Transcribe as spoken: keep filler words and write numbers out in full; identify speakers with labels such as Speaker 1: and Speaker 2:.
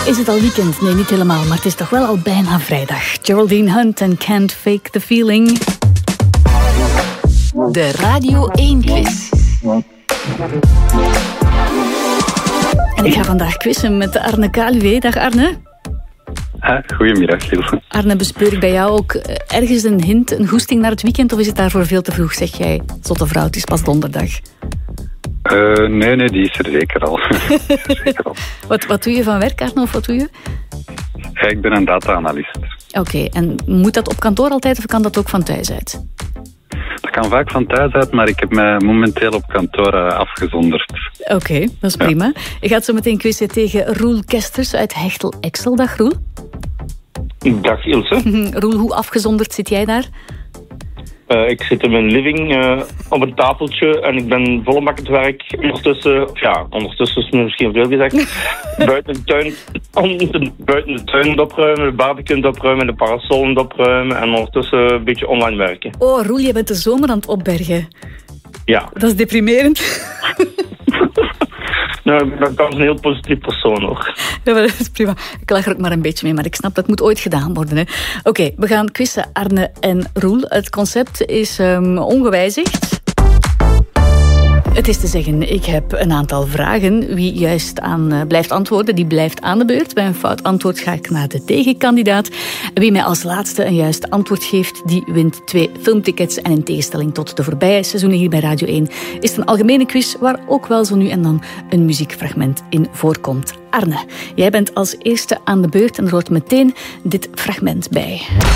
Speaker 1: Is het al weekend? Nee, niet helemaal, maar het is toch wel al bijna vrijdag. Geraldine Hunt en Can't Fake the Feeling.
Speaker 2: De Radio één quiz.
Speaker 1: En ik ga vandaag quizzen met Arne Kaluwe. Dag Arne.
Speaker 3: Ah, goedemiddag, Ilse.
Speaker 1: Arne, bespeur ik bij jou ook ergens een hint, een goesting naar het weekend? Of is het daarvoor veel te vroeg, zeg jij? Zotte vrouw, het is pas donderdag.
Speaker 3: Uh, nee, nee, die is er zeker al. er zeker al.
Speaker 1: Wat, wat doe je van werk, Arne, of wat doe je?
Speaker 3: Ja, ik ben een data-analyst.
Speaker 1: Oké, okay, en moet dat op kantoor altijd of kan dat ook van thuis uit?
Speaker 3: Dat kan vaak van thuis uit, maar ik heb me momenteel op kantoor uh, afgezonderd.
Speaker 1: Oké, okay, dat is prima. Ja. Je gaat zo meteen quizzen tegen Roel Kesters uit Hechtel-Exel. Dag Roel.
Speaker 4: Dag Ilse.
Speaker 1: Roel, hoe afgezonderd zit jij daar?
Speaker 4: Uh, ik zit in mijn living uh, op een tafeltje en ik ben volle bak het werk. Ondertussen, of ja, ondertussen is het misschien veel gezegd, buiten de tuin, onder, buiten de tuin opruimen, de barbecue opruimen, de parasolen opruimen en ondertussen een beetje online werken.
Speaker 1: Oh, Roel, je bent de zomer aan het opbergen.
Speaker 4: Ja.
Speaker 1: Dat is deprimerend.
Speaker 4: Nou, ik ben een heel positief persoon hoor.
Speaker 1: Ja, maar dat is prima. Ik lach er ook maar een beetje mee, maar ik snap dat moet ooit gedaan worden. Oké, okay, we gaan quizzen Arne en Roel. Het concept is um, ongewijzigd. Het is te zeggen, ik heb een aantal vragen. Wie juist aan uh, blijft antwoorden, die blijft aan de beurt. Bij een fout antwoord ga ik naar de tegenkandidaat. Wie mij als laatste een juist antwoord geeft, die wint twee filmtickets. En in tegenstelling tot de voorbije seizoenen hier bij Radio één... is het een algemene quiz waar ook wel zo nu en dan een muziekfragment in voorkomt. Arne, jij bent als eerste aan de beurt en er hoort meteen dit fragment bij.